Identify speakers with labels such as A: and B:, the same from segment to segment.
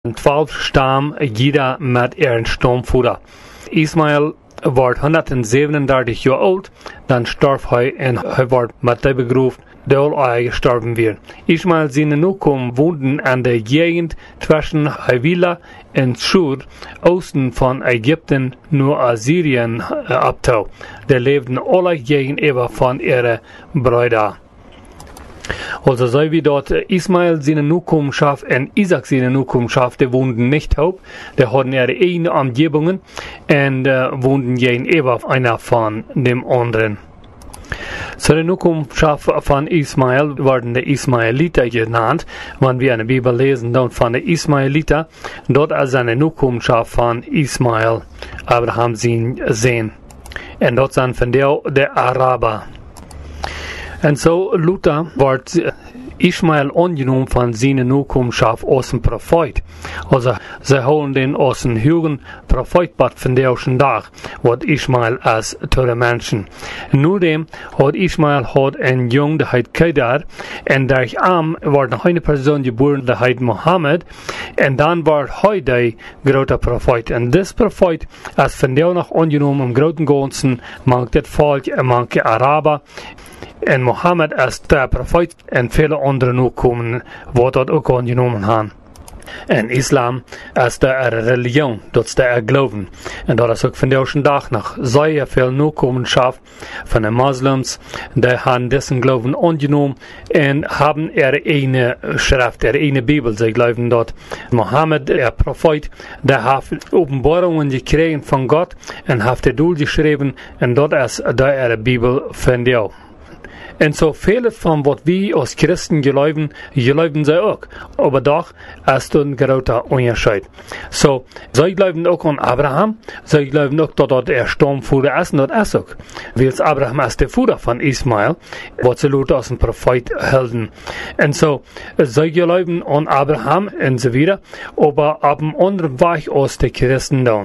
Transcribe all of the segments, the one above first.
A: 12 Stamm, jeder mit ihren Stammvater. Ismael war 137 Jahre alt, dann starb er und er war mit dem Beruf, der er gestorben wird. Ismael seine Nachkommen wohnten an der Gegend zwischen Havila und Shur, Osten von Ägypten, nur Assyrien abtau. Der lebten alle gegenüber von ihren Brüdern. Also so wie dort Ismael seine Nachkommenschaft und Isaac seine Nachkommenschaft, die wohnten nicht auf, die hatten ihre eigenen Umgebungen und wohnten gegenüber einer von dem anderen. Zu der Nachkommenschaft von Ismael werden die Ismaeliter genannt. Wenn wir in der Bibel lesen, dann von den Ismaeliter, dort als eine Nachkommenschaft von Ismael, Abraham sehen. Und dort sind von der Araber. Und so Luther wird Ismael angenommen von seiner Nachkommenschaft aus dem Prophet. Also sie holen den aus dem höheren Prophetbad von der ersten Tag, wird Ismael als zu den Menschen. Nur dem hat Ismael ein Jung, der heißt Kedar, und durch Am war noch eine Person geboren, der heißt Mohammed, und dann war heute der große Prophet. Und das Prophet, als von der noch angenommen im großen Ganzen, manche Volk, manche Araber, und Mohammed als der Prophet und viele andere Nachkommen, die dort auch angenommen haben. Und Islam als der Religion, das ist der Glauben. Und das ist auch von der ersten Tag noch sehr viel Nachkommenschaft von den Moslems, die haben dessen Glauben angenommen und haben ihre eigene Schrift, ihre eigene Bibel. Sie glauben dort, Mohammed, der Prophet, der hat Offenbarungen gekriegt von Gott und hat die durchgeschrieben und dort ist der ihre Bibel von dir. Und so viele von was wir als Christen glauben sie auch. Aber doch ist ein großer Unterschied. So, sie glauben auch an Abraham, sie glauben auch, dass er Stammvater ist, und das ist auch. Weil Abraham ist der Vater von Ismael, was sie Leute aus dem Prophet halten. Und so, sie glauben an Abraham und so weiter, aber auf einem anderen Weg aus den Christen dann.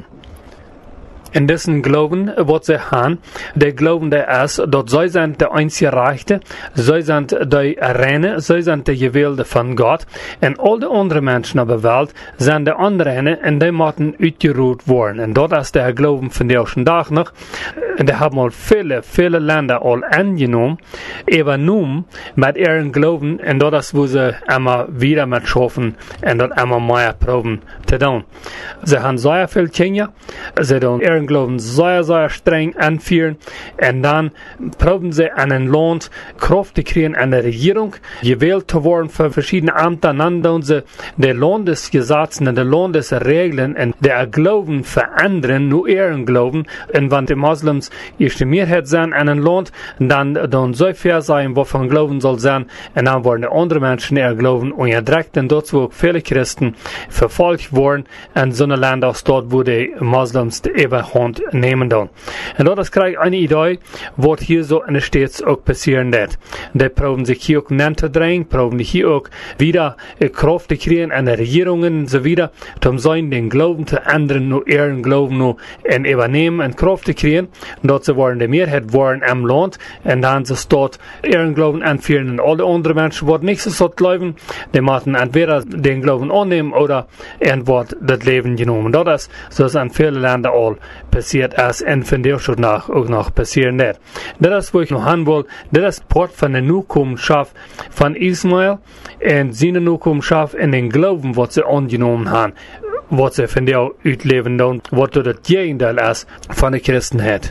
A: In dessen Glauben, was sie haben, der Glauben, der ist, dass sie sind der einzige Rechte, sie sind die Reine, sie sind die Gewählte von Gott, und alle anderen Menschen auf der Welt sind die Unreine, und die müssen ausgeruht werden. Und dort ist der Glauben von der ersten Tag noch, und die haben mal viele Länder all angenommen, übernommen mit ihren Glauben, und dort ist, wo sie immer wieder mit schaffen, und dort immer mehr proben zu tun. Sie haben sehr viel Kinder, sie tun ihren Glauben sehr streng anführen, und dann proben sie einen Land, Kraft zu kriegen an der Regierung, gewählt zu werden für verschiedene Ämter, dann tun sie die Landesgesetze und die Landesregeln und der Glauben verändern, nur ihren Glauben, und wenn die Moslems erste Mehrheit sind an einem Land, dann so fair sein, wovon Glauben soll sein, und dann werden die anderen Menschen ihr Glauben unterdrückt, und dort, wo viele Christen verfolgt wurden, in so einem Land aus dort, wo die Moslems die Überhand nehmen dann. Und dort kriege ich eine Idee, was hier so in der Stadt auch passieren wird. Die proben sich hier auch hinzudrängen, proben hier auch wieder Kraft zu kriegen an der Regierungen und so wieder, um sein den Glauben zu ändern, nur ihren Glauben nur und übernehmen und Kraft zu kriegen. Und dort sie wollen die Mehrheit wollen am Land, und dann sie dort ihren Glauben anführen, und alle anderen Menschen, die nicht so glauben, die müssen entweder den Glauben annehmen oder wird das Leben genommen. Dort ist so in vielen Ländern all passiert ist, und von der schon auch noch passieren wird. Das ist, wo ich noch hin will, das ist Part von der Nachkommenschaft von Ismael und seine Nachkommenschaft in den Glauben, was sie angenommen haben, was sie von der ausleben und was das Gegenteil ist von der Christenheit.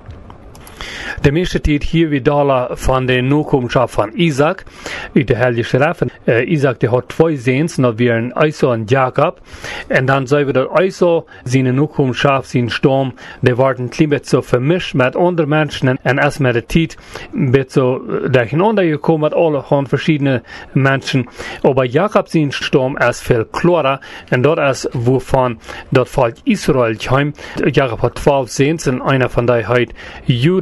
A: Der meiste Zeit hier wieder von der Nachkommenschaft von Isaac, in der Heilige Schrift. Isaac, der hat 2 Söhne, das wären Esau und Jakob. Und dann sagen wir, dass Esau, seine Nachkommenschaft, sein Stamm, der waren ein bisschen so vermischt mit anderen Menschen, und erst mit der Zeit wird so durcheinander gekommen mit alle verschiedenen Menschen. Aber Jakob, sein Stamm, ist viel klarer, und dort ist, wovon das Volk Israel kam. Jakob hat 12 Söhne, und einer von denen heißt Judah,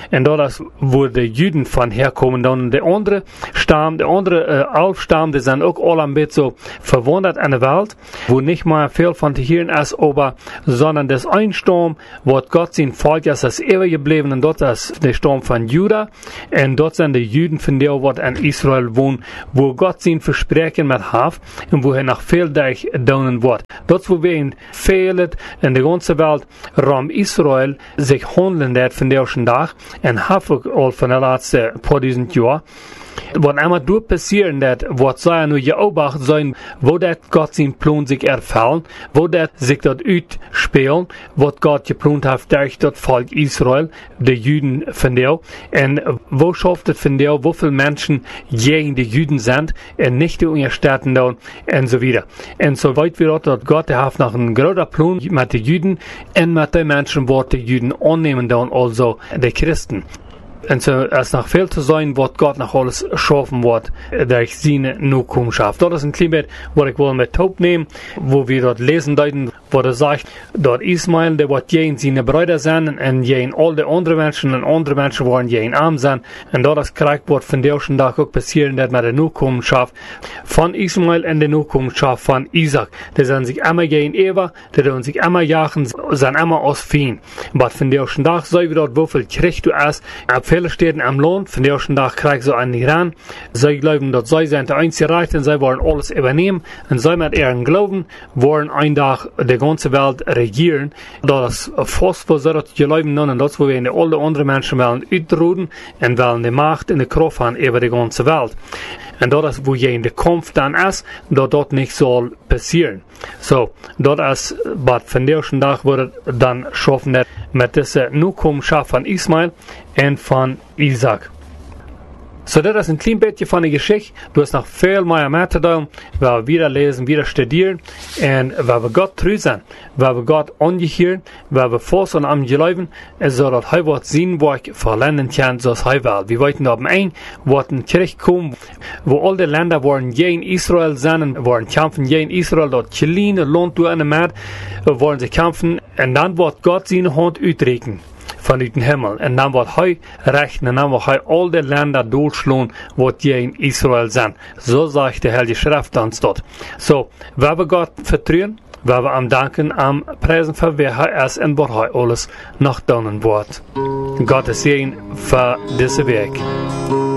A: Und das, wo die Juden von herkommen, dann der andere Stamm, der andere Alpstamm, die sind auch alle ein bisschen so verwundert an der Welt, wo nicht mal viel von zu hören ist, aber, sondern das ein Stamm, wo Gott sein Volk ist, das ewig geblieben, und dort ist der Stamm von Juda, und dort sind die Juden von der, wo in Israel wohnen, wo Gott sein Versprechen mit hat, und wo er nach viel durch daunen wird. Dort, wo wir ihn fehlen, in der ganzen Welt, Rom Israel, sich handeln wird von der ersten Tag, und hat auch von der letzten paar 1000 Jahren, wat einmal durch passieren, dat wat sei nur geobacht sein, wo dat Gott sein Plan sich erfüllen, wo dat sich dort utspielen, wat Gott geplant hat durch das Volk Israel, die Juden von der, und wo schafft es von der, wo viele Menschen gegen die Juden sind, und nicht die Unterstaaten da, und so weiter. Und so weit wie dort Gott, hat noch einen großen Plan mit den Juden, und mit den Menschen, wo die Juden annehmen, dann also die Christen. Und so ist noch viel zu sein, was Gott noch alles schaffen wird, durch seine Nachkommenschaft. Das ist ein klein bisschen, was ich will mit aufnehmen, wo wir dort lesen deuten, wo er sagt, dort Ismael, der wird jeden seine Brüder sein, und jeden all die anderen Menschen, und andere Menschen wollen jeden arm sein. Und dort das Krieg wird von der ersten Tag auch passieren, dass mit der Nachkommenschaft von Ismael und der Nachkommenschaft von Isaac. Die sind sich immer gegen Eva, die tun sich immer jagen, sind immer aus Fien. Aber von der ersten Tag, so wie dort, wo viel Krieg du hast, viele Städten am Land, von der ersten Tag krieg so an Iran. Sie glauben, dass sie sind der einzige Reich, und sie wollen alles übernehmen. Und sie mit ihren Glauben wollen einen Tag die ganze Welt regieren. Das fast, wo sie das glauben, und das, wo wir in alle anderen Menschen wollen utroden und wollen die Macht in der Kraft haben über die ganze Welt. Und das ist, wo je in der Kampf dann ist, dort nicht soll passieren. So, dort ist, was von der ersten Tag wurde dann schaffen, mit dieser Nachkommenschaft von Ismael und von Isaac. So, das ist ein klein bisschen von der Geschichte. Du hast noch viel mehr zu tun, weil wir wieder lesen, wieder studieren, und weil wir Gott treu sind, weil wir Gott angehören, weil wir fast und am Glauben, so dass er wird sehen, wo ich verlernen kann, so es er will. Wir wollten aber ein, wird ein Krieg kommen, wo all die Länder wollen gegen Israel sein, und wollen kämpfen gegen Israel, dort kleine Land durch eine Markt, wollen sie kämpfen, und dann wird Gott seine Hand ausstrecken von den Himmel. Und dann wird er rechten, und dann wird er all die Länder durchschlagen, wo die in Israel sind. So sagt die Heilige Schrift uns dort. So, wenn wir Gott vertrauen, wenn wir am Danken, am Preisen für wer er ist und was er alles noch tun wird. Gottes Segen für diesen Weg.